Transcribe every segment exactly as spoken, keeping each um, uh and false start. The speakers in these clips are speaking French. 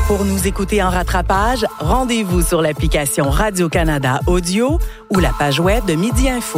Pour nous écouter en rattrapage, rendez-vous sur l'application Radio-Canada Audio ou la page web de Midi Info.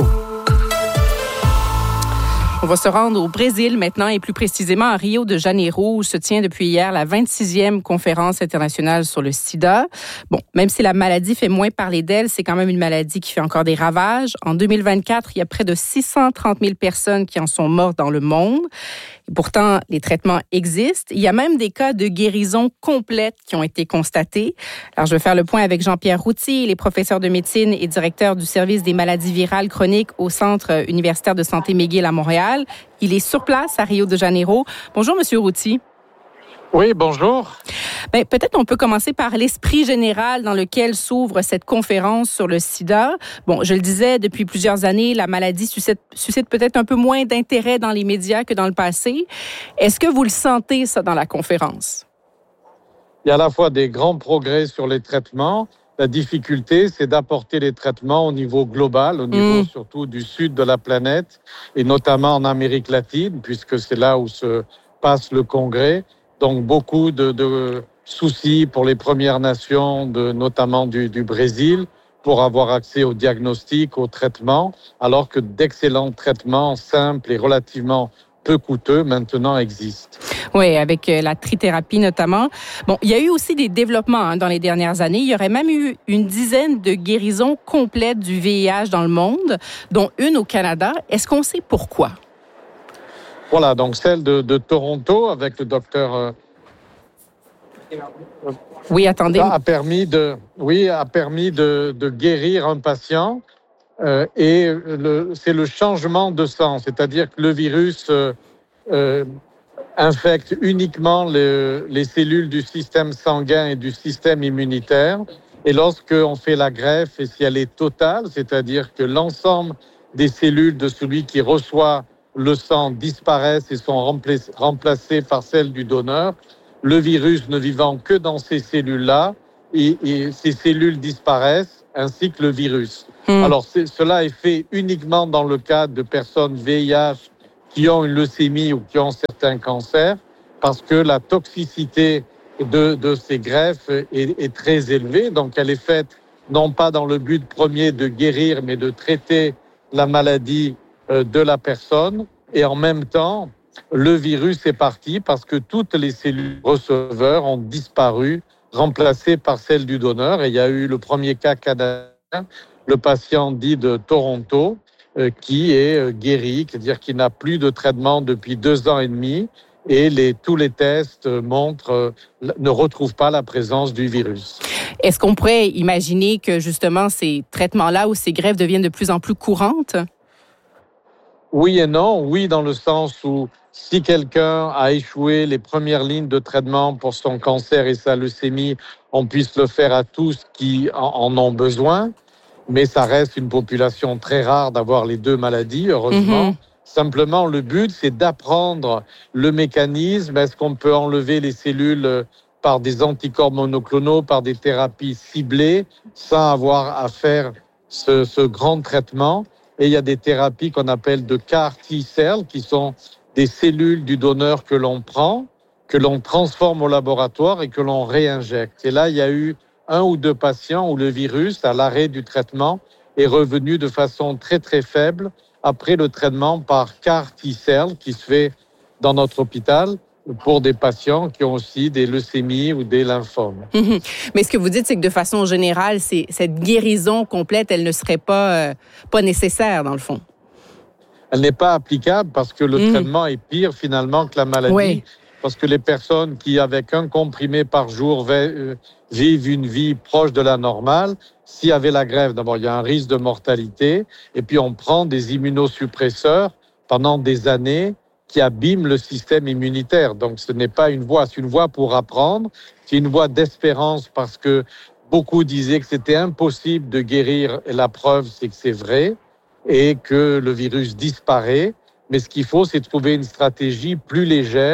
On va se rendre au Brésil maintenant et plus précisément à Rio de Janeiro où se tient depuis hier la vingt-sixième conférence internationale sur le sida. Bon, même si la maladie fait moins parler d'elle, c'est quand même une maladie qui fait encore des ravages. En deux mille vingt-quatre, il y a près de six cent trente mille personnes qui en sont mortes dans le monde. Et pourtant, les traitements existent. Il y a même des cas de guérison complète qui ont été constatés. Alors, je vais faire le point avec Jean-Pierre Routier. Il est professeur de médecine et directeur du service des maladies virales chroniques au Centre universitaire de santé McGill à Montréal. Il est sur place à Rio de Janeiro. Bonjour, Monsieur Routier. Oui, bonjour. Bien, peut-être on peut commencer par l'esprit général dans lequel s'ouvre cette conférence sur le sida. Bon, je le disais, depuis plusieurs années, la maladie suscite, suscite peut-être un peu moins d'intérêt dans les médias que dans le passé. Est-ce que vous le sentez, ça, dans la conférence? Il y a à la fois des grands progrès sur les traitements. La difficulté, c'est d'apporter les traitements au niveau global, au niveau mmh. surtout du sud de la planète, et notamment en Amérique latine, puisque c'est là où se passe le congrès. Donc, beaucoup de, de soucis pour les Premières Nations, de, notamment du, du Brésil, pour avoir accès au diagnostic, au traitement, alors que d'excellents traitements simples et relativement peu coûteux maintenant existent. Oui, avec la trithérapie notamment. Bon, il y a eu aussi des développements hein, dans les dernières années. Il y aurait même eu une dizaine de guérisons complètes du V I H dans le monde, dont une au Canada. Est-ce qu'on sait pourquoi? Voilà, donc celle de, de Toronto avec le docteur... Euh, oui, attendez. A permis de, oui, a permis de, de guérir un patient. Euh, et le, c'est le changement de sang, c'est-à-dire que le virus euh, euh, infecte uniquement le, les cellules du système sanguin et du système immunitaire. Et lorsqu'on fait la greffe, et si elle est totale, c'est-à-dire que l'ensemble des cellules de celui qui reçoit le sang disparaissent et sont remplacées, remplacées par celles du donneur, le virus ne vivant que dans ces cellules-là, et, et ces cellules disparaissent, ainsi que le virus. Mmh. Alors, c'est, cela est fait uniquement dans le cas de personnes V I H qui ont une leucémie ou qui ont certains cancers, parce que la toxicité de, de ces greffes est, est très élevée. Donc, elle est faite non pas dans le but premier de guérir, mais de traiter la maladie de la personne. Et en même temps, le virus est parti parce que toutes les cellules receveurs ont disparu, remplacées par celles du donneur. Et il y a eu le premier cas canadien, le patient dit de Toronto, euh, qui est euh, guéri, c'est-à-dire qu'il n'a plus de traitement depuis deux ans et demi, et les, tous les tests montrent, euh, ne retrouvent pas la présence du virus. Est-ce qu'on pourrait imaginer que justement ces traitements-là ou ces greffes deviennent de plus en plus courantes? Oui et non. Oui, dans le sens où si quelqu'un a échoué les premières lignes de traitement pour son cancer et sa leucémie, on puisse le faire à tous qui en ont besoin. Mais ça reste une population très rare d'avoir les deux maladies, heureusement. Mm-hmm. Simplement, le but, c'est d'apprendre le mécanisme. Est-ce qu'on peut enlever les cellules par des anticorps monoclonaux, par des thérapies ciblées, sans avoir à faire ce, ce grand traitement? Et il y a des thérapies qu'on appelle de C A R T-cells, qui sont des cellules du donneur que l'on prend, que l'on transforme au laboratoire et que l'on réinjecte. Et là, il y a eu un ou deux patients où le virus, à l'arrêt du traitement, est revenu de façon très, très faible après le traitement par C A R T-cells qui se fait dans notre hôpital pour des patients qui ont aussi des leucémies ou des lymphomes. Mmh. Mais ce que vous dites, c'est que de façon générale, c'est, cette guérison complète, elle ne serait pas, euh, pas nécessaire, dans le fond. Elle n'est pas applicable parce que le mmh. traitement est pire, finalement, que la maladie. Oui. Parce que les personnes qui, avec un comprimé par jour, vivent une vie proche de la normale, s'il y avait la greffe, d'abord, il y a un risque de mortalité. Et puis, on prend des immunosuppresseurs pendant des années qui abîment le système immunitaire. Donc, ce n'est pas une voie, c'est une voie pour apprendre. C'est une voie d'espérance parce que beaucoup disaient que c'était impossible de guérir. Et la preuve, c'est que c'est vrai et que le virus disparaît. Mais ce qu'il faut, c'est trouver une stratégie plus légère,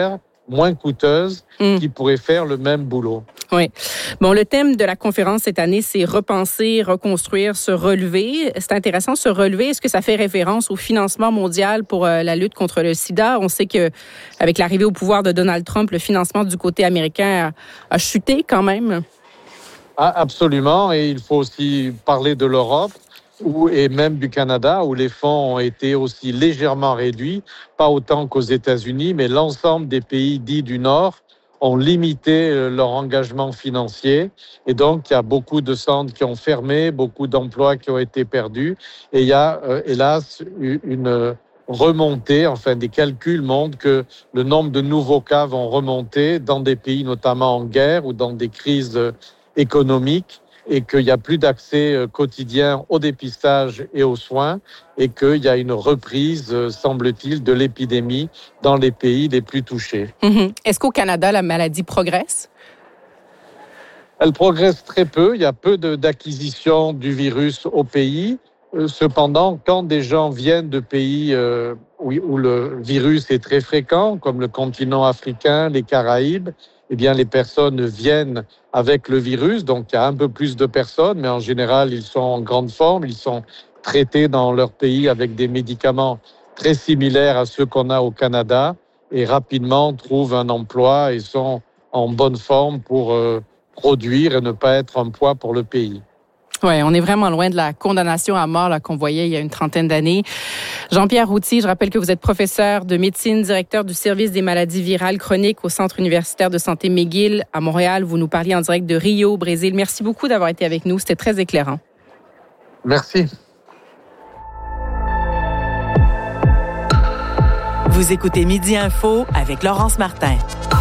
moins coûteuse, mmh. qui pourrait faire le même boulot. Oui. Bon, le thème de la conférence cette année, c'est repenser, reconstruire, se relever. C'est intéressant, se relever. Est-ce que ça fait référence au financement mondial pour euh, la lutte contre le sida? On sait que avec l'arrivée au pouvoir de Donald Trump, le financement du côté américain a, a chuté quand même. Ah, absolument. Et il faut aussi parler de l'Europe où, et même du Canada, où les fonds ont été aussi légèrement réduits, pas autant qu'aux États-Unis, mais l'ensemble des pays dits du Nord ont limité leur engagement financier. Et donc, il y a beaucoup de centres qui ont fermé, beaucoup d'emplois qui ont été perdus. Et il y a, euh, hélas, une remontée, enfin, des calculs montrent que le nombre de nouveaux cas vont remonter dans des pays notamment en guerre ou dans des crises économiques, et qu'il n'y a plus d'accès quotidien au dépistage et aux soins, et qu'il y a une reprise, semble-t-il, de l'épidémie dans les pays les plus touchés. Mmh. Est-ce qu'au Canada, la maladie progresse? Elle progresse très peu. Il y a peu de, d'acquisition du virus au pays. Cependant, quand des gens viennent de pays euh, où, où le virus est très fréquent, comme le continent africain, les Caraïbes, eh bien, les personnes viennent avec le virus. Donc, il y a un peu plus de personnes, mais en général, ils sont en grande forme. Ils sont traités dans leur pays avec des médicaments très similaires à ceux qu'on a au Canada et rapidement trouvent un emploi et sont en bonne forme pour euh, produire et ne pas être un poids pour le pays. Oui, on est vraiment loin de la condamnation à mort là, qu'on voyait il y a une trentaine d'années. Jean-Pierre Routhier, je rappelle que vous êtes professeur de médecine, directeur du service des maladies virales chroniques au Centre universitaire de santé McGill à Montréal. Vous nous parliez en direct de Rio, Brésil. Merci beaucoup d'avoir été avec nous. C'était très éclairant. Merci. Vous écoutez Midi Info avec Laurence Martin.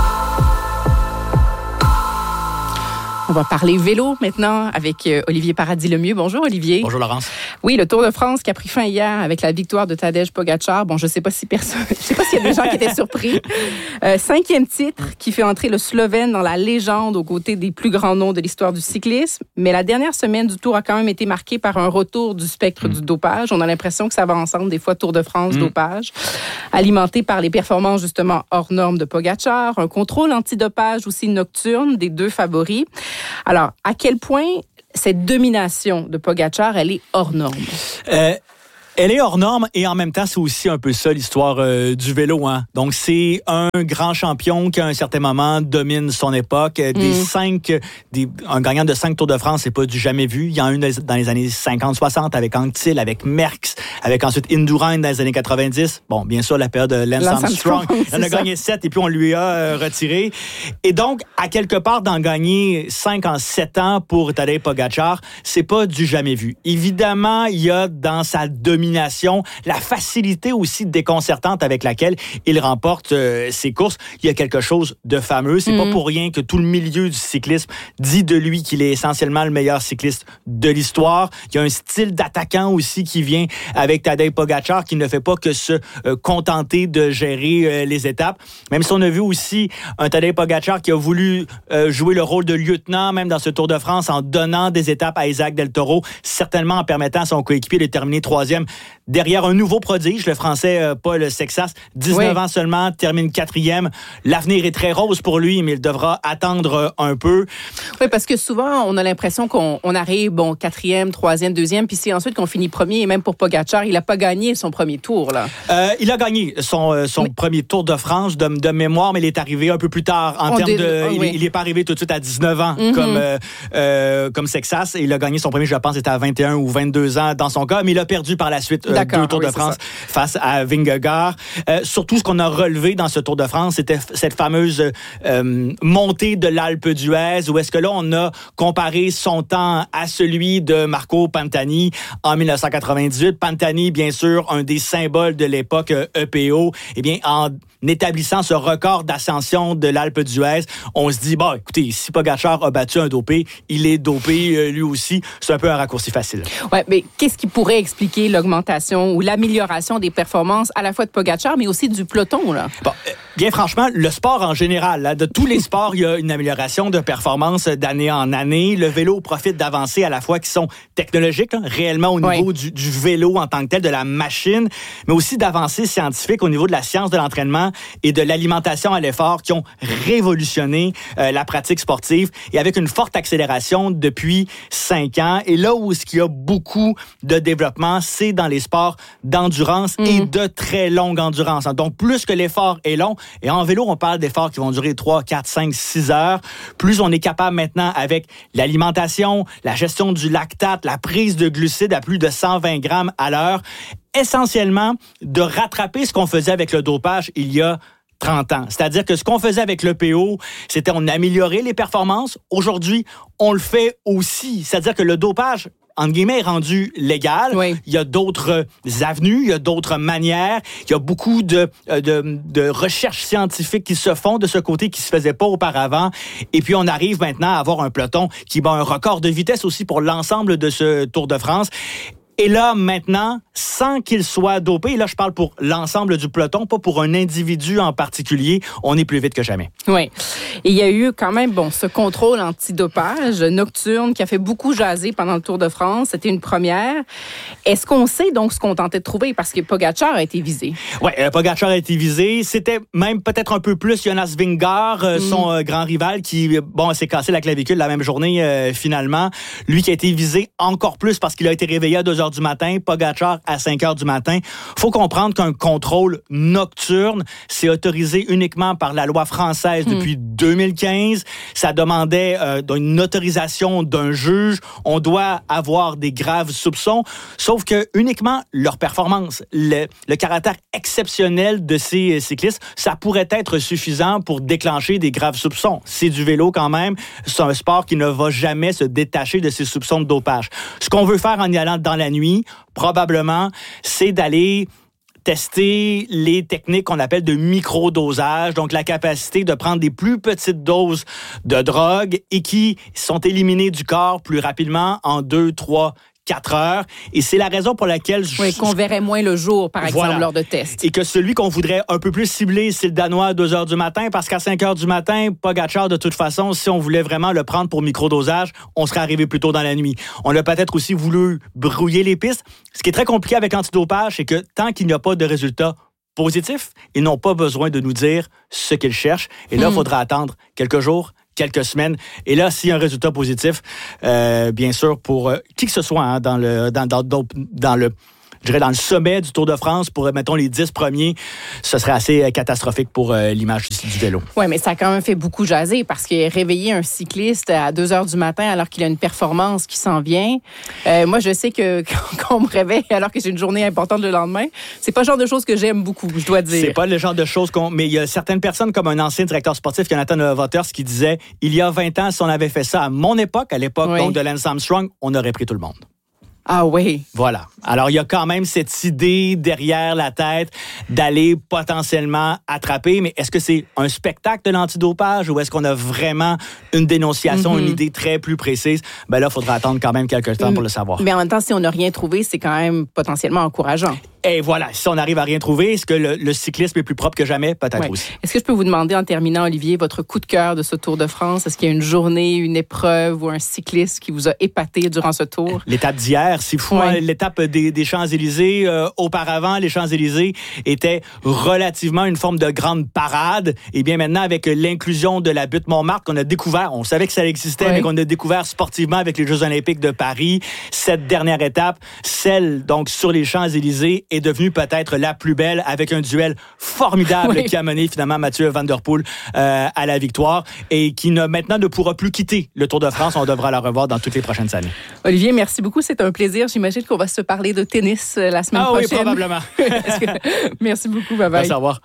On va parler vélo maintenant avec Olivier Paradis-Lemieux. Bonjour Olivier. Bonjour Laurence. Oui, le Tour de France qui a pris fin hier avec la victoire de Tadej Pogačar. Bon, je sais pas si personne, je sais pas s'il y a des gens qui étaient surpris. Euh, cinquième titre qui fait entrer le Slovène dans la légende aux côtés des plus grands noms de l'histoire du cyclisme. Mais la dernière semaine du Tour a quand même été marquée par un retour du spectre mmh. du dopage. On a l'impression que ça va ensemble des fois Tour de France, mmh. dopage, alimenté par les performances justement hors normes de Pogačar, un contrôle antidopage aussi nocturne des deux favoris. Alors, à quel point cette domination de Pogačar, elle est hors norme? Euh... Elle est hors norme et en même temps, c'est aussi un peu ça l'histoire euh, du vélo. Hein. Donc, c'est un grand champion qui, à un certain moment, domine son époque. Des mmh. cinq, des, un gagnant de cinq Tours de France, c'est pas du jamais vu. Il y en a une dans les années cinquante soixante avec Anctil, avec Merckx, avec ensuite Indurain dans les années quatre-vingt-dix. Bon, bien sûr, la période de Lance, Lance Armstrong. Armstrong il en a ça. gagné sept et puis on lui a euh, retiré. Et donc, à quelque part, d'en gagner cinq en sept ans pour Tadej Pogačar, c'est pas du jamais vu. Évidemment, il y a dans sa domination la facilité aussi déconcertante avec laquelle il remporte euh, ses courses. Il y a quelque chose de fameux. C'est mmh. pas pour rien que tout le milieu du cyclisme dit de lui qu'il est essentiellement le meilleur cycliste de l'histoire. Il y a un style d'attaquant aussi qui vient avec Tadej Pogačar qui ne fait pas que se euh, contenter de gérer euh, les étapes. Même si on a vu aussi un Tadej Pogačar qui a voulu euh, jouer le rôle de lieutenant même dans ce Tour de France en donnant des étapes à Isaac Del Toro, certainement en permettant à son coéquipier de terminer troisième derrière un nouveau prodige, le Français euh, Paul Sexas, dix-neuf oui. ans seulement, termine quatrième. L'avenir est très rose pour lui, mais il devra attendre un peu. Oui, parce que souvent, on a l'impression qu'on on arrive, bon, quatrième, troisième, deuxième, puis c'est ensuite qu'on finit premier, et même pour Pogačar, il n'a pas gagné son premier tour, là. Euh, il a gagné son, euh, son oui. premier Tour de France de, de mémoire, mais il est arrivé un peu plus tard en on termes dé... de... Oh, il, oui. il est pas arrivé tout de suite à dix-neuf ans, mm-hmm. comme, euh, euh, comme Sexas, et il a gagné son premier, je pense, c'était à vingt et un ou vingt-deux ans dans son cas, mais il a perdu par la suite euh, deux Tours oui, de France face à Vingegaard. Euh, surtout, ce qu'on a relevé dans ce Tour de France, c'était cette fameuse euh, montée de l'Alpe d'Huez, où est-ce que là, on a comparé son temps à celui de Marco Pantani en dix-neuf cent quatre-vingt-dix-huit. Pantani, bien sûr, un des symboles de l'époque E P O. Eh bien, en établissant ce record d'ascension de l'Alpe d'Huez, on se dit, bon, écoutez, si Pogačar a battu un dopé, il est dopé euh, lui aussi. C'est un peu un raccourci facile. Ouais, mais qu'est-ce qui pourrait expliquer l'augmentation ou l'amélioration des performances à la fois de Pogačar, mais aussi du peloton, là? Bon, Bien franchement, le sport en général, là, de tous les sports, il y a une amélioration de performance d'année en année. Le vélo profite d'avancées à la fois qui sont technologiques, là, réellement au niveau oui. du, du vélo en tant que tel, de la machine, mais aussi d'avancées scientifiques au niveau de la science de l'entraînement et de l'alimentation à l'effort qui ont révolutionné euh, la pratique sportive et avec une forte accélération depuis cinq ans. Et là où il y a beaucoup de développement, c'est dans les sports d'endurance mmh. et de très longue endurance. Donc, plus que l'effort est long, et en vélo, on parle d'efforts qui vont durer trois, quatre, cinq, six heures. Plus on est capable maintenant avec l'alimentation, la gestion du lactate, la prise de glucides à plus de cent vingt grammes à l'heure, essentiellement de rattraper ce qu'on faisait avec le dopage il y a trente ans. C'est-à-dire que ce qu'on faisait avec l'E P O, c'était on améliorait les performances. Aujourd'hui, on le fait aussi. C'est-à-dire que le dopage, entre guillemets, est rendu légal. Oui. Il y a d'autres avenues, il y a d'autres manières. Il y a beaucoup de, de, de recherches scientifiques qui se font de ce côté qui se faisait pas auparavant. Et puis, on arrive maintenant à avoir un peloton qui bat un record de vitesse aussi pour l'ensemble de ce Tour de France. Et là, maintenant, sans qu'il soit dopé, et là, je parle pour l'ensemble du peloton, pas pour un individu en particulier, on est plus vite que jamais. Oui. Et il y a eu quand même, bon, ce contrôle antidopage nocturne qui a fait beaucoup jaser pendant le Tour de France. C'était une première. Est-ce qu'on sait donc ce qu'on tentait de trouver? Parce que Pogačar a été visé. Oui, euh, Pogačar a été visé. C'était même peut-être un peu plus Jonas Vingegaard, euh, mm. son euh, grand rival, qui, bon, s'est cassé la clavicule la même journée, euh, finalement. Lui qui a été visé encore plus parce qu'il a été réveillé à deux heures du matin, Pogačar à cinq heures du matin. Faut comprendre qu'un contrôle nocturne, c'est autorisé uniquement par la loi française mmh. depuis deux mille quinze. Ça demandait euh, une autorisation d'un juge. On doit avoir des graves soupçons, sauf que uniquement leur performance, le, le caractère exceptionnel de ces cyclistes, ça pourrait être suffisant pour déclencher des graves soupçons. C'est du vélo quand même. C'est un sport qui ne va jamais se détacher de ces soupçons de dopage. Ce qu'on veut faire en y allant dans la nuit, probablement, c'est d'aller tester les techniques qu'on appelle de microdosage, donc la capacité de prendre des plus petites doses de drogue et qui sont éliminées du corps plus rapidement en deux, trois, quatre heures. Et c'est la raison pour laquelle... Je... Oui, qu'on verrait moins le jour, par exemple, voilà. lors de tests. Et que celui qu'on voudrait un peu plus cibler, c'est le Danois à deux heures du matin, parce qu'à cinq heures du matin, Pogačar, de toute façon, si on voulait vraiment le prendre pour microdosage, on serait arrivé plus tôt dans la nuit. On a peut-être aussi voulu brouiller les pistes. Ce qui est très compliqué avec antidopage, c'est que tant qu'il n'y a pas de résultat positif, ils n'ont pas besoin de nous dire ce qu'ils cherchent. Et là, il hmm. faudra attendre quelques jours, quelques semaines. Et là, s'il y a un résultat positif, euh, bien sûr, pour euh, qui que ce soit hein, dans le dans, dans, dans, dans le je dirais dans le sommet du Tour de France pour, mettons, les dix premiers, ce serait assez catastrophique pour euh, l'image du, du vélo. Oui, mais ça a quand même fait beaucoup jaser parce que réveiller un cycliste à deux heures du matin alors qu'il a une performance qui s'en vient, euh, moi, je sais que quand on me réveille alors que j'ai une journée importante le lendemain, c'est pas le genre de choses que j'aime beaucoup, je dois dire. C'est pas le genre de choses qu'on... Mais il y a certaines personnes, comme un ancien directeur sportif, Jonathan Waters, qui disait, il y a vingt ans, si on avait fait ça à mon époque, à l'époque oui. donc de Lance Armstrong, on aurait pris tout le monde. Ah oui. Voilà. Alors, il y a quand même cette idée derrière la tête d'aller potentiellement attraper, mais est-ce que c'est un spectacle de l'antidopage ou est-ce qu'on a vraiment une dénonciation, mm-hmm. une idée très plus précise? Ben là, il faudra attendre quand même quelques temps pour le savoir. Mais en même temps, si on n'a rien trouvé, c'est quand même potentiellement encourageant. Et voilà, si on arrive à rien trouver, est-ce que le, le cyclisme est plus propre que jamais? Peut-être ouais. aussi. Est-ce que je peux vous demander, en terminant, Olivier, votre coup de cœur de ce Tour de France? Est-ce qu'il y a une journée, une épreuve ou un cycliste qui vous a épaté durant ce Tour? L'étape d'hier, c'est fou. Ouais. Hein? L'étape des, des Champs-Élysées, euh, auparavant, les Champs-Élysées étaient relativement une forme de grande parade. Et bien maintenant, avec l'inclusion de la butte Montmartre, qu'on a découvert, on savait que ça existait, ouais. mais qu'on a découvert sportivement avec les Jeux olympiques de Paris, cette dernière étape, celle donc sur les Champs-Élysées, est devenue peut-être la plus belle avec un duel formidable oui. qui a mené finalement Mathieu Van Der Poel euh, à la victoire et qui ne, maintenant ne pourra plus quitter le Tour de France. On devra la revoir dans toutes les prochaines années. Olivier, merci beaucoup. C'est un plaisir. J'imagine qu'on va se parler de tennis la semaine ah, prochaine. Ah oui, probablement. que... Merci beaucoup. Bye bye. Merci, au revoir.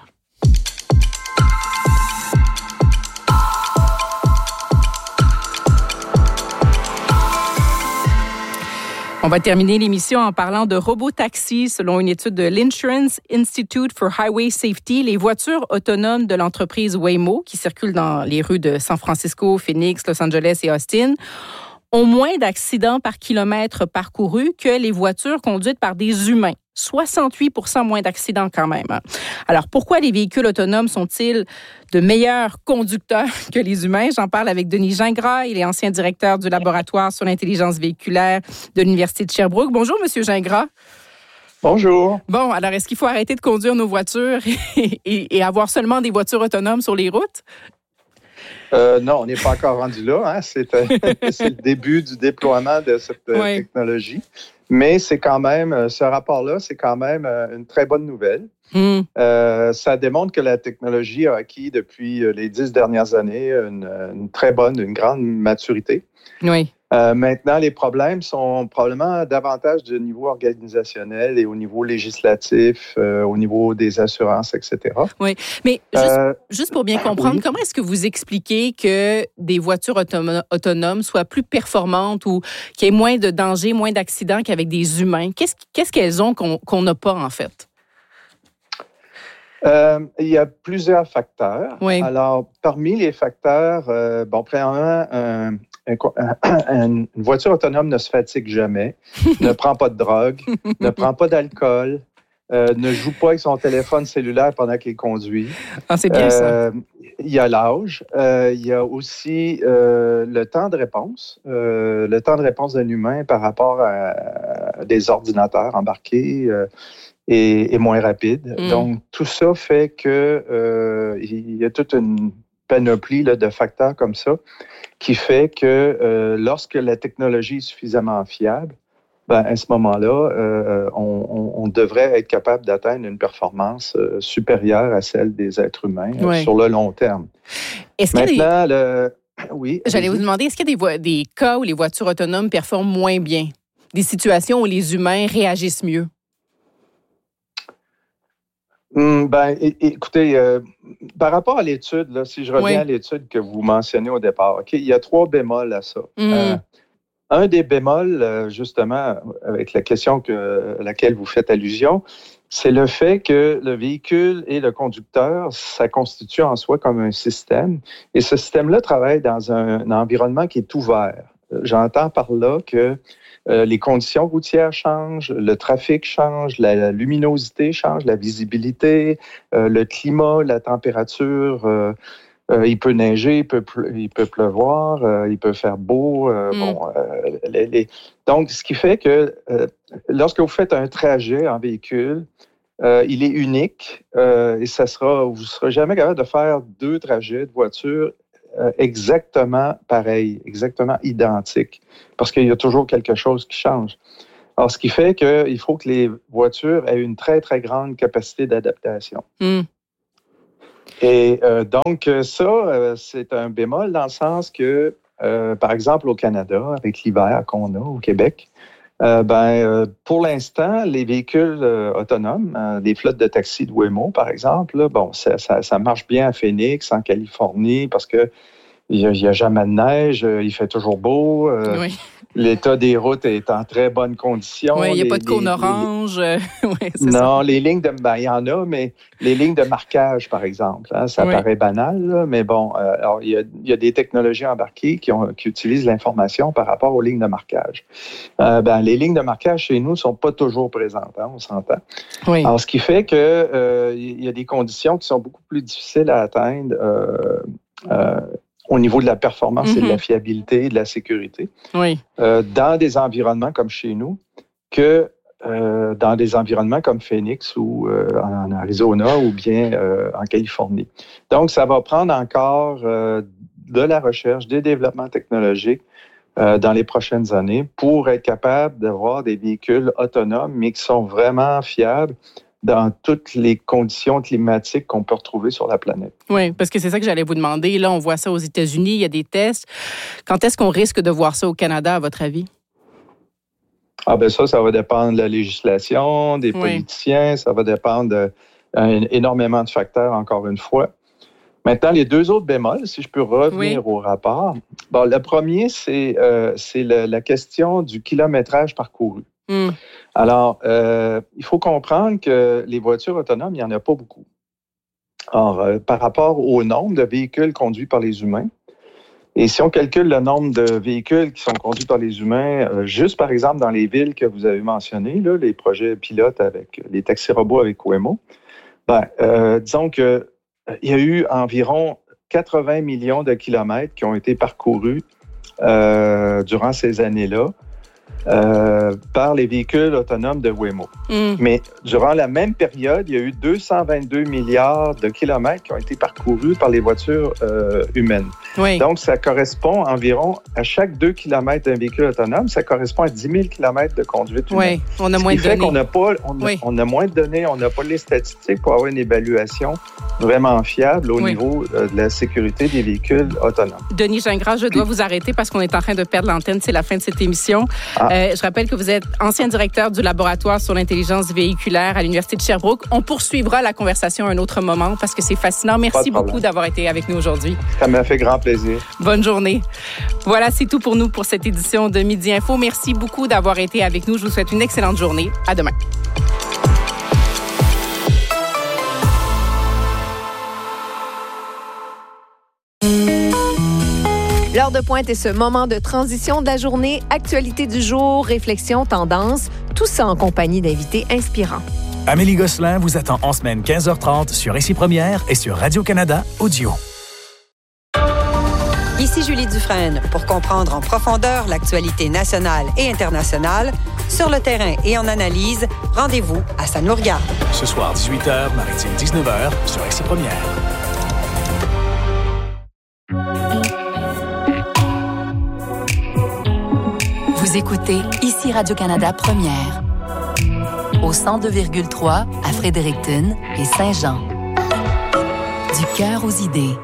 On va terminer l'émission en parlant de robotaxi. Selon une étude de l'Insurance Institute for Highway Safety, les voitures autonomes de l'entreprise Waymo, qui circulent dans les rues de San Francisco, Phoenix, Los Angeles et Austin, ont moins d'accidents par kilomètre parcouru que les voitures conduites par des humains. soixante-huit pour cent moins d'accidents quand même. Alors, pourquoi les véhicules autonomes sont-ils de meilleurs conducteurs que les humains? J'en parle avec Denis Gingras. Il est ancien directeur du laboratoire sur l'intelligence véhiculaire de l'Université de Sherbrooke. Bonjour, Monsieur Gingras. Bonjour. Bon, alors, est-ce qu'il faut arrêter de conduire nos voitures et, et, et avoir seulement des voitures autonomes sur les routes? Euh, non, on n'est pas encore rendu là. Hein? C'est, euh, c'est le début du déploiement de cette euh, oui. technologie. Mais c'est quand même, ce rapport-là, c'est quand même euh, une très bonne nouvelle. Mm. Euh, ça démontre que la technologie a acquis depuis les dix dernières années une, une très bonne, une grande maturité. Oui. Euh, maintenant, les problèmes sont probablement davantage du niveau organisationnel et au niveau législatif, euh, au niveau des assurances, et cetera. Oui, mais juste, euh, juste pour bien comprendre, oui. comment est-ce que vous expliquez que des voitures autom- autonomes soient plus performantes ou qu'il y ait moins de dangers, moins d'accidents qu'avec des humains? Qu'est-ce, qu'est-ce qu'elles ont qu'on, qu'on n'a pas, en fait? Euh, il y a plusieurs facteurs. Oui. Alors, parmi les facteurs, euh, bon, premièrement, un, un, une voiture autonome ne se fatigue jamais, ne prend pas de drogue, ne prend pas d'alcool, euh, ne joue pas avec son téléphone cellulaire pendant qu'il conduit. Ah, c'est bien euh, ça. Il y a l'âge, euh, il y a aussi euh, le temps de réponse, euh, le temps de réponse d'un humain par rapport à, à des ordinateurs embarqués. Euh, Et, et moins rapide. Mm. Donc, tout ça fait que euh, il y a toute une panoplie là, de facteurs comme ça qui fait que euh, lorsque la technologie est suffisamment fiable, ben, à ce moment-là, euh, on, on, on devrait être capable d'atteindre une performance euh, supérieure à celle des êtres humains euh, ouais. sur le long terme. Est-ce Maintenant, qu'il y a des... le... oui. J'allais vous demander, est-ce qu'il y a des, vo- des cas où les voitures autonomes performent moins bien? Des situations où les humains réagissent mieux? Hum, ben, é- écoutez, euh, par rapport à l'étude, là, si je reviens oui. à l'étude que vous mentionnez au départ, okay, il y a trois bémols à ça. Mm. Euh, un des bémols, euh, justement, avec la question que, à laquelle vous faites allusion, c'est le fait que le véhicule et le conducteur, ça constitue en soi comme un système. Et ce système-là travaille dans un, un environnement qui est ouvert. J'entends par là que Euh, les conditions routières changent, le trafic change, la, la luminosité change, la visibilité, euh, le climat, la température. Euh, euh, il peut neiger, il peut, pleu- il peut pleuvoir, euh, il peut faire beau. Euh, mm. bon, euh, les, les... Donc, ce qui fait que euh, lorsque vous faites un trajet en véhicule, euh, il est unique euh, et ça sera, vous ne serez jamais capable de faire deux trajets de voiture Euh, exactement pareil, exactement identique, parce qu'il y a toujours quelque chose qui change. Alors, ce qui fait qu'il faut que les voitures aient une très, très grande capacité d'adaptation. Mm. Et euh, donc, ça, euh, c'est un bémol dans le sens que, euh, par exemple, au Canada, avec l'hiver qu'on a au Québec, Euh, ben, euh, pour l'instant, les véhicules euh, autonomes, euh, les flottes de taxis de Waymo, par exemple, là, bon, ça, ça, ça marche bien à Phoenix, en Californie, parce que il n'y a, a jamais de neige, euh, il fait toujours beau. Euh, oui. L'état des routes est en très bonne condition. Oui, il n'y a les, pas de cône les, orange. Les... oui, c'est non, ça. les lignes de... Ben, il y en a, mais les lignes de marquage, par exemple, hein, ça oui. paraît banal, là, mais bon, euh, alors, il y a, il y a des technologies embarquées qui, ont, qui utilisent l'information par rapport aux lignes de marquage. Euh, ben, les lignes de marquage chez nous ne sont pas toujours présentes, hein, on s'entend. Oui. Alors, ce qui fait qu'il euh, y a des conditions qui sont beaucoup plus difficiles à atteindre euh, euh, au niveau de la performance mm-hmm. et de la fiabilité et de la sécurité oui. euh, dans des environnements comme chez nous que euh, dans des environnements comme Phoenix ou euh, en Arizona ou bien euh, en Californie. Donc, ça va prendre encore euh, de la recherche, des développements technologiques euh, dans les prochaines années pour être capable d'avoir des véhicules autonomes, mais qui sont vraiment fiables dans toutes les conditions climatiques qu'on peut retrouver sur la planète. Oui, parce que c'est ça que j'allais vous demander. Là, on voit ça aux États-Unis, il y a des tests. Quand est-ce qu'on risque de voir ça au Canada, à votre avis? Ah ben ça, ça va dépendre de la législation, des oui. politiciens, ça va dépendre de, un, énormément de facteurs, encore une fois. Maintenant, les deux autres bémols, si je peux revenir oui. au rapport. Bon, le premier, c'est, euh, c'est le, la question du kilométrage parcouru. Mm. Alors, euh, il faut comprendre que les voitures autonomes, il n'y en a pas beaucoup. Alors, euh, par rapport au nombre de véhicules conduits par les humains, Et si on calcule le nombre de véhicules qui sont conduits par les humains, euh, juste par exemple dans les villes que vous avez mentionnées, là, les projets pilotes avec les taxis robots avec Waymo, ben, euh, disons que euh, il y a eu environ quatre-vingts millions de kilomètres qui ont été parcourus euh, durant ces années-là. Euh, par les véhicules autonomes de Waymo. Mm. Mais durant la même période, il y a eu deux cent vingt-deux milliards de kilomètres qui ont été parcourus par les voitures euh, humaines. Oui. Donc, ça correspond environ à chaque deux kilomètres d'un véhicule autonome, ça correspond à dix mille kilomètres de conduite humaine. Oui, on a moins de données. On a, pas, on, a, oui. on a moins de données, on n'a pas les statistiques pour avoir une évaluation vraiment fiable au oui. niveau euh, de la sécurité des véhicules autonomes. Denis Gingras, je dois vous arrêter parce qu'on est en train de perdre l'antenne. C'est la fin de cette émission. Ah. Euh, je rappelle que vous êtes ancien directeur du laboratoire sur l'intelligence véhiculaire à l'Université de Sherbrooke. On poursuivra la conversation à un autre moment parce que c'est fascinant. Merci beaucoup d'avoir été avec nous aujourd'hui. Ça m'a fait grand plaisir. Bonne journée. Voilà, c'est tout pour nous pour cette édition de Midi Info. Merci beaucoup d'avoir été avec nous. Je vous souhaite une excellente journée. À demain. L'heure de pointe est ce moment de transition de la journée, actualité du jour, réflexion, tendance, tout ça en compagnie d'invités inspirants. Amélie Gosselin vous attend en semaine quinze heures trente sur Ici Première et sur Radio-Canada Audio. Ici Julie Dufresne pour comprendre en profondeur l'actualité nationale et internationale. Sur le terrain et en analyse, rendez-vous à Ça nous regarde. Ce soir, dix-huit heures, maritime dix-neuf heures sur Ici Première. Vous écoutez Ici Radio-Canada Première. Au cent deux virgule trois à Fredericton et Saint-Jean. Du cœur aux idées.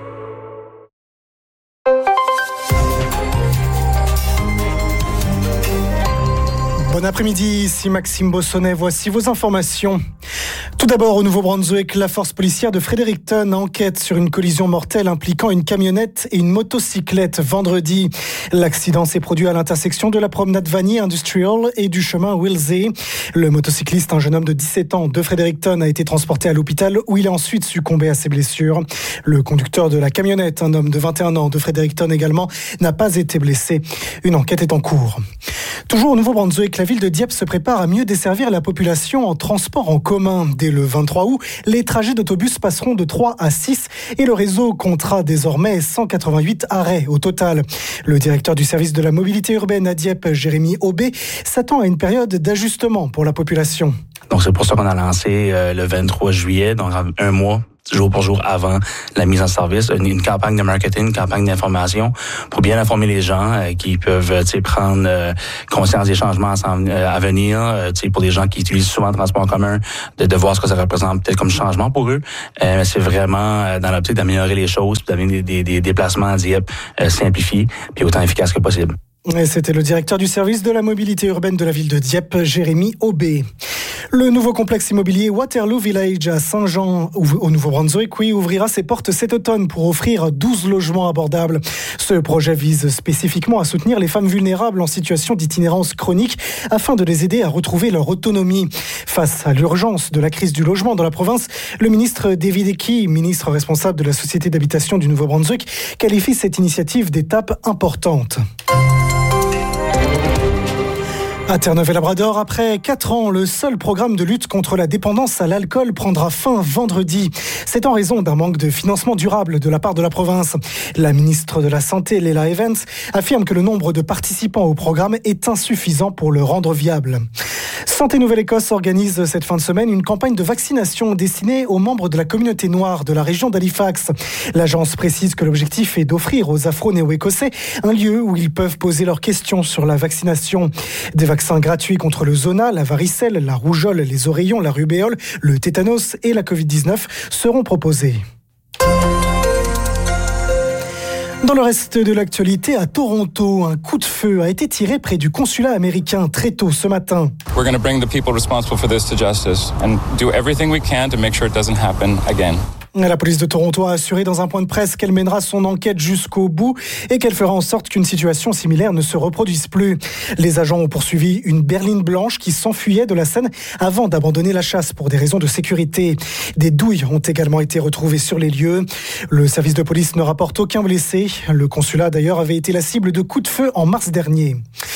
Bon après-midi, ici Maxime Bossonnet. Voici vos informations. Tout d'abord, au Nouveau-Brunswick, la force policière de Fredericton enquête sur une collision mortelle impliquant une camionnette et une motocyclette vendredi. L'accident s'est produit à l'intersection de la promenade Vanier Industrial et du chemin Willsey. Le motocycliste, un jeune homme de dix-sept ans de Fredericton, a été transporté à l'hôpital où il a ensuite succombé à ses blessures. Le conducteur de la camionnette, un homme de vingt et un ans de Fredericton également, n'a pas été blessé. Une enquête est en cours. Toujours au Nouveau-Brunswick, la ville de Dieppe se prépare à mieux desservir la population en transport en commun. Dès le vingt-trois août, les trajets d'autobus passeront de trois à six et le réseau comptera désormais cent quatre-vingt-huit arrêts au total. Le directeur du service de la mobilité urbaine à Dieppe, Jérémy Aubé, s'attend à une période d'ajustement pour la population. Donc c'est pour ça qu'on a lancé euh, le vingt-trois juillet, donc un mois jour pour jour avant la mise en service, une, une campagne de marketing, une campagne d'information pour bien informer les gens euh, qui peuvent euh, prendre euh, conscience des changements à, euh, à venir, euh, pour les gens qui utilisent souvent le transport en commun, de, de voir ce que ça représente peut-être comme changement pour eux. Euh, c'est vraiment euh, dans l'optique d'améliorer les choses, puis d'avoir des, des, des déplacements à Dieppe euh, simplifiés, puis autant efficaces que possible. Et c'était le directeur du service de la mobilité urbaine de la ville de Dieppe, Jérémy Aubé. Le nouveau complexe immobilier Waterloo Village à Saint-Jean, au Nouveau-Brunswick, oui, ouvrira ses portes cet automne pour offrir douze logements abordables. Ce projet vise spécifiquement à soutenir les femmes vulnérables en situation d'itinérance chronique afin de les aider à retrouver leur autonomie. Face à l'urgence de la crise du logement dans la province, le ministre David Eckie, ministre responsable de la Société d'habitation du Nouveau-Brunswick, qualifie cette initiative d'étape importante. À Terre-Neuve-et-Labrador, après quatre ans, le seul programme de lutte contre la dépendance à l'alcool prendra fin vendredi. C'est en raison d'un manque de financement durable de la part de la province. La ministre de la Santé, Leila Evans, affirme que le nombre de participants au programme est insuffisant pour le rendre viable. Santé Nouvelle-Écosse organise cette fin de semaine une campagne de vaccination destinée aux membres de la communauté noire de la région d'Halifax. L'agence précise que l'objectif est d'offrir aux Afro-Néo-Écossais un lieu où ils peuvent poser leurs questions sur la vaccination. Des vaccins gratuits contre le zona, la varicelle, la rougeole, les oreillons, la rubéole, le tétanos et la covid dix-neuf seront proposés. Dans le reste de l'actualité, à Toronto, un coup de feu a été tiré près du consulat américain très tôt ce matin. We're going to bring the people responsible for this to justice and do everything we can to make sure it doesn't happen again. La police de Toronto a assuré dans un point de presse qu'elle mènera son enquête jusqu'au bout et qu'elle fera en sorte qu'une situation similaire ne se reproduise plus. Les agents ont poursuivi une berline blanche qui s'enfuyait de la scène avant d'abandonner la chasse pour des raisons de sécurité. Des douilles ont également été retrouvées sur les lieux. Le service de police ne rapporte aucun blessé. Le consulat d'ailleurs avait été la cible de coups de feu en mars dernier.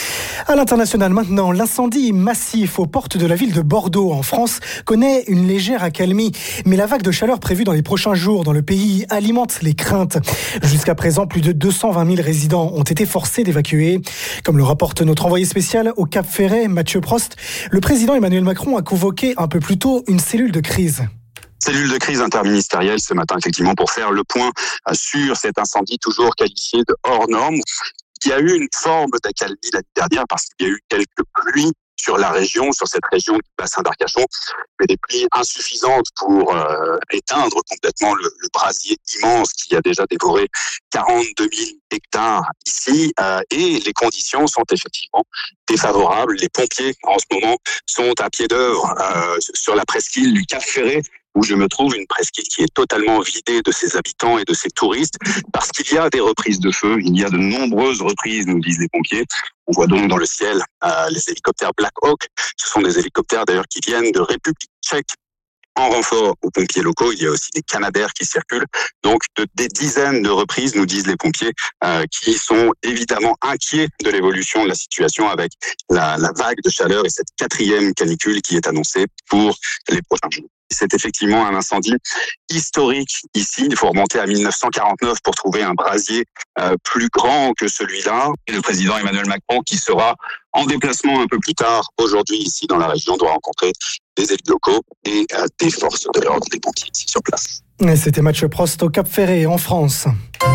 À l'international maintenant, l'incendie massif aux portes de la ville de Bordeaux en France connaît une légère accalmie. Mais la vague de chaleur prévue dans les prochains jours dans le pays alimente les craintes. Jusqu'à présent, plus de deux cent vingt mille résidents ont été forcés d'évacuer. Comme le rapporte notre envoyé spécial au Cap-Ferret, Mathieu Prost, le président Emmanuel Macron a convoqué un peu plus tôt une cellule de crise. Cellule de crise interministérielle ce matin, effectivement, pour faire le point sur cet incendie toujours qualifié de hors norme. Il y a eu une forme d'accalmie l'année dernière parce qu'il y a eu quelques pluies sur la région, sur cette région du bassin d'Arcachon, mais des pluies insuffisantes pour euh, éteindre complètement le, le brasier immense qui a déjà dévoré quarante-deux mille hectares ici. Euh, et les conditions sont effectivement défavorables. Les pompiers, en ce moment, sont à pied d'œuvre euh, sur la presqu'île du Cap-Ferret, où je me trouve, une presqu'île qui est totalement vidée de ses habitants et de ses touristes, parce qu'il y a des reprises de feu, il y a de nombreuses reprises, nous disent les pompiers. On voit donc dans le ciel euh, les hélicoptères Black Hawk. Ce sont des hélicoptères d'ailleurs qui viennent de République tchèque en renfort aux pompiers locaux. Il y a aussi des Canadair qui circulent. Donc de, des dizaines de reprises, nous disent les pompiers, euh, qui sont évidemment inquiets de l'évolution de la situation avec la, la vague de chaleur et cette quatrième canicule qui est annoncée pour les prochains jours. C'est effectivement un incendie historique ici. Il faut remonter à mille neuf cent quarante-neuf pour trouver un brasier euh, plus grand que celui-là. Et le président Emmanuel Macron, qui sera en déplacement un peu plus tard aujourd'hui ici dans la région, doit rencontrer des élus locaux et euh, des forces de l'ordre, des pompiers ici sur place. Et c'était Mathieu Prost au Cap-Ferret en France.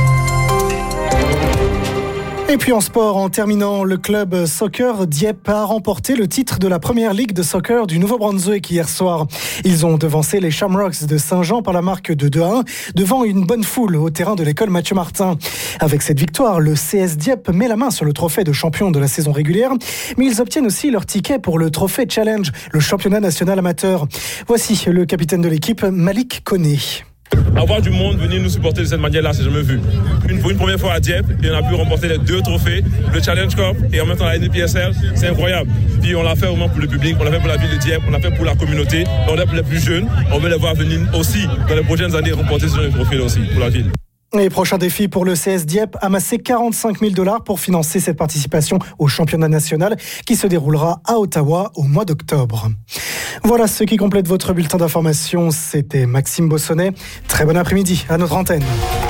Et puis en sport, en terminant, le club soccer Dieppe a remporté le titre de la première ligue de soccer du Nouveau-Brunswick hier soir. Ils ont devancé les Shamrocks de Saint-Jean par la marque de deux à un devant une bonne foule au terrain de l'école Mathieu Martin. Avec cette victoire, le C S Dieppe met la main sur le trophée de champion de la saison régulière, mais ils obtiennent aussi leur ticket pour le trophée Challenge, le championnat national amateur. Voici le capitaine de l'équipe, Malik Koné. Avoir du monde venir nous supporter de cette manière-là, c'est jamais vu. Une, pour une première fois à Dieppe, et on a pu remporter les deux trophées, le Challenge Cup et en même temps la N P S L, c'est incroyable. Puis on l'a fait vraiment pour le public, on l'a fait pour la ville de Dieppe, on l'a fait pour la communauté, on l'a fait pour les plus jeunes, on veut les voir venir aussi dans les prochaines années remporter ce trophée aussi pour la ville. Et prochain défi pour le C S Dieppe, amasser quarante-cinq mille dollars pour financer cette participation au championnat national qui se déroulera à Ottawa au mois d'octobre. Voilà ce qui complète votre bulletin d'information. C'était Maxime Bossonnet. Très bon après-midi à notre antenne.